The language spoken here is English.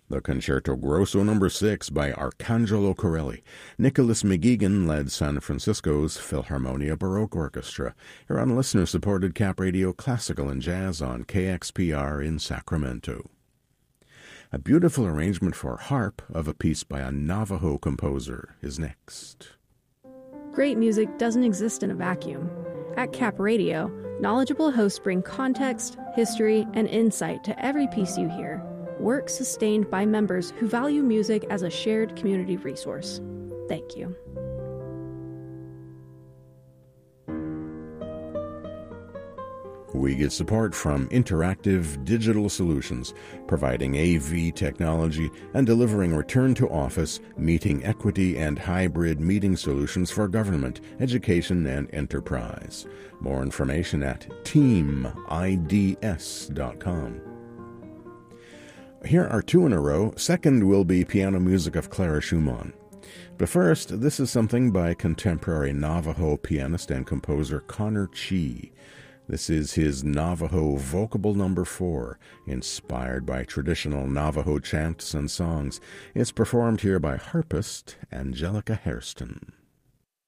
The Concerto Grosso No. 6 by Arcangelo Corelli. Nicholas McGeegan led San Francisco's Philharmonia Baroque Orchestra. You're on listener-supported Cap Radio Classical and Jazz on KXPR in Sacramento. A beautiful arrangement for harp of a piece by a Navajo composer is next. Great music doesn't exist in a vacuum. At Cap Radio, knowledgeable hosts bring context, history, and insight to every piece you hear. Work sustained by members who value music as a shared community resource. Thank you. We get support from Interactive Digital Solutions, providing AV technology and delivering return-to-office, meeting equity, and hybrid meeting solutions for government, education, and enterprise. More information at teamids.com. Here are two in a row. Second will be piano music of Clara Schumann. But first, this is something by contemporary Navajo pianist and composer Connor Chee. This is his Navajo Vocable No. 4, inspired by traditional Navajo chants and songs. It's performed here by harpist Angelica Hairston.